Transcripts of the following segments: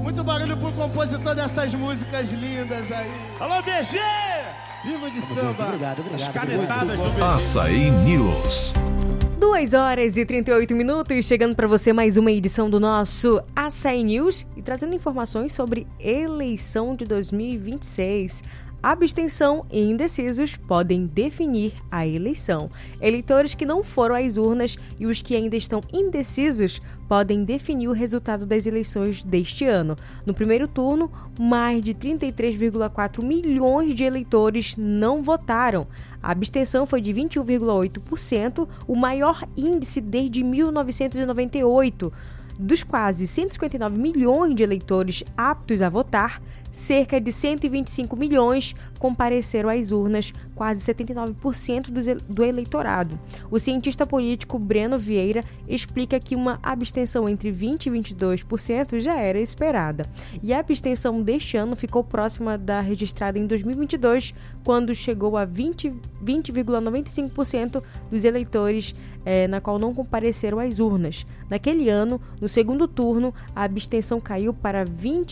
Muito barulho pro compositor dessas músicas lindas aí. Alô, BG! Viva de samba. Obrigado. As canetadas do BG. Açaí News. 2 horas e 38 minutos, chegando para você mais uma edição do nosso Açaí News e trazendo informações sobre eleição de 2026. Abstenção e indecisos podem definir a eleição. Eleitores que não foram às urnas e os que ainda estão indecisos podem definir o resultado das eleições deste ano. No primeiro turno, mais de 33,4 milhões de eleitores não votaram. A abstenção foi de 21,8%, o maior índice desde 1998. Dos quase 159 milhões de eleitores aptos a votar, cerca de 125 milhões compareceram às urnas, quase 79% do eleitorado. O cientista político Breno Vieira explica que uma abstenção entre 20% e 22% já era esperada. E a abstenção deste ano ficou próxima da registrada em 2022, quando chegou a 20,95% dos eleitores, na qual não compareceram às urnas. Naquele ano, no segundo turno, a abstenção caiu para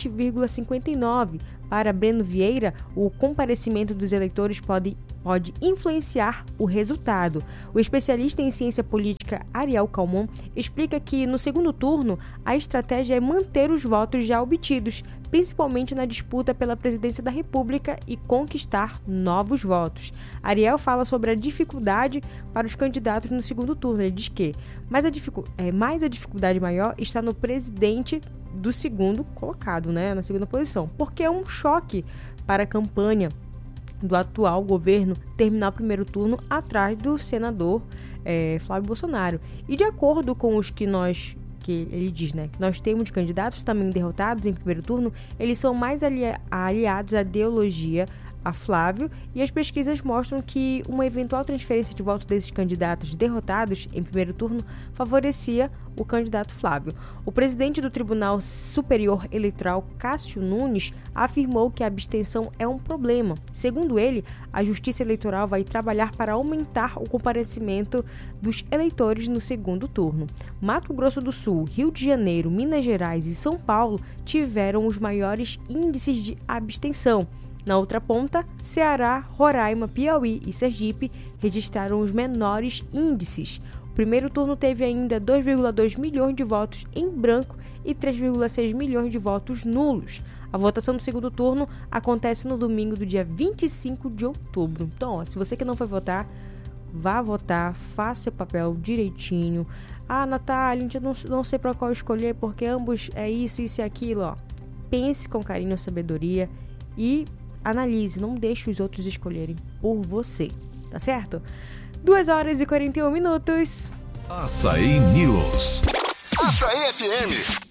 20,59%. Para Breno Vieira, o comparecimento dos eleitores pode influenciar o resultado. O especialista em ciência política Ariel Calmon explica que, no segundo turno, a estratégia é manter os votos já obtidos, principalmente na disputa pela presidência da República, e conquistar novos votos. Ariel fala sobre a dificuldade para os candidatos no segundo turno. Ele diz que a dificuldade maior está no presidente do segundo colocado, na segunda posição, porque é um choque para a campanha do atual governo terminar o primeiro turno atrás do senador Flávio Bolsonaro. E de acordo com os que ele diz, que nós temos candidatos também derrotados em primeiro turno, eles são mais aliados à ideologia a Flávio, e as pesquisas mostram que uma eventual transferência de votos desses candidatos derrotados em primeiro turno favorecia o candidato Flávio. O presidente do Tribunal Superior Eleitoral, Cássio Nunes, afirmou que a abstenção é um problema. Segundo ele, a Justiça Eleitoral vai trabalhar para aumentar o comparecimento dos eleitores no segundo turno. Mato Grosso do Sul, Rio de Janeiro, Minas Gerais e São Paulo tiveram os maiores índices de abstenção. Na outra ponta, Ceará, Roraima, Piauí e Sergipe registraram os menores índices. O primeiro turno teve ainda 2,2 milhões de votos em branco e 3,6 milhões de votos nulos. A votação do segundo turno acontece no domingo do dia 25 de outubro. Então, se você que não foi votar, vá votar, faça seu papel direitinho. Natália, eu não sei para qual escolher, porque ambos é isso e aquilo. Pense com carinho e sabedoria e analise, não deixe os outros escolherem por você, tá certo? 2 horas e 41 minutos. Açaí News. Açaí FM.